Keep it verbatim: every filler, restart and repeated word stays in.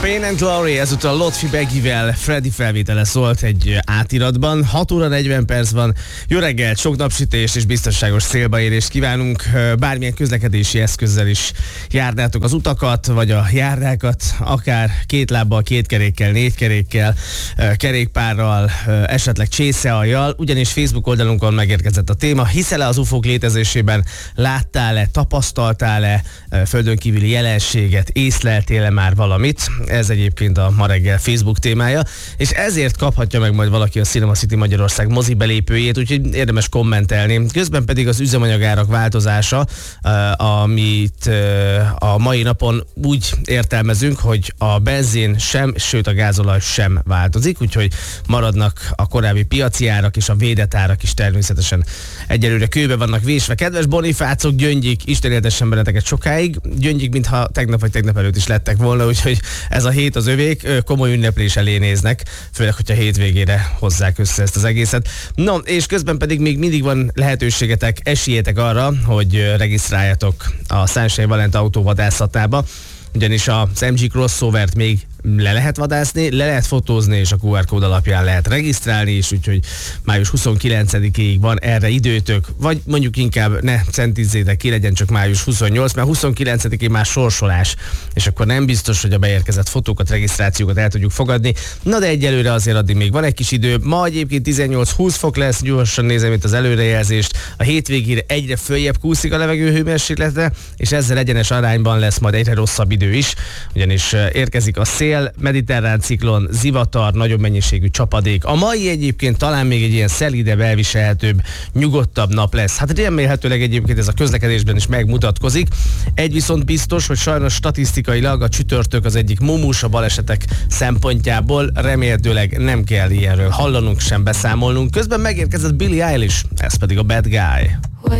Pain and Glory, ezúttal Lotfi Begivel, Freddy felvétele szólt egy átiratban. hat óra negyven perc van. Jó reggelt, sok napsütés és biztonságos szélbeérést kívánunk. Bármilyen közlekedési eszközzel is járnátok az utakat, vagy a járdákat, akár két lábbal, két kerékkel, négy kerékkel, kerékpárral, esetleg csészealjal, ugyanis Facebook oldalunkon megérkezett a téma. Hiszel-e az ufók létezésében? Láttál-e, tapasztaltál-e földön kívüli jelenséget? Észleltél-e már valamit? Ez egyébként a ma reggel Facebook témája, és ezért kaphatja meg majd valaki a Cinema City Magyarország mozi belépőjét, úgyhogy érdemes kommentelni. Közben pedig az üzemanyagárak változása, amit a mai napon úgy értelmezünk, hogy a benzin sem, sőt a gázolaj sem változik, úgyhogy maradnak a korábbi piaci árak, és a védett árak is természetesen egyelőre kőbe vannak vésve. Kedves bonifácok, Gyöngyik, Isten éltessen benneteket sokáig. Gyöngyik, mintha tegnap vagy tegnap előtt is lettek volna, úgyhogy ez a hét az övék, komoly ünneplés elé néznek, főleg, hogyha hétvégére hozzák össze ezt az egészet. No, és közben pedig még mindig van lehetőségetek, esélyétek arra, hogy regisztráljatok a Sunshine Valent autóvadászatába, ugyanis az em gé Crossover-t még le lehet vadászni, le lehet fotózni, és a kú er kód alapján lehet regisztrálni is, úgyhogy május huszonkilencedikéig van erre időtök, vagy mondjuk inkább ne centizzétek ki, legyen csak május huszonnyolc, mert huszonkilencedikén már sorsolás, és akkor nem biztos, hogy a beérkezett fotókat, regisztrációkat el tudjuk fogadni. Na de egyelőre azért addig még van egy kis idő. Ma egyébként tizennyolc-húsz fok lesz, gyorsan nézem itt az előrejelzést. A hétvégére egyre följebb kúszik a levegő hőmérséklete, és ezzel egyenes arányban lesz majd egyre rosszabb idő is, ugyanis érkezik a szél, mediterrán ciklon, zivatar, nagyobb mennyiségű csapadék. A mai egyébként talán még egy ilyen szelídebb, elviselhetőbb, nyugodtabb nap lesz. Hát remélhetőleg egyébként ez a közlekedésben is megmutatkozik. Egy viszont biztos, hogy sajnos statisztikailag a csütörtök az egyik mumus a balesetek szempontjából, remélhetőleg nem kell ilyenről hallanunk sem, beszámolnunk. Közben megérkezett Billie Eilish, ez pedig a Bad Guy.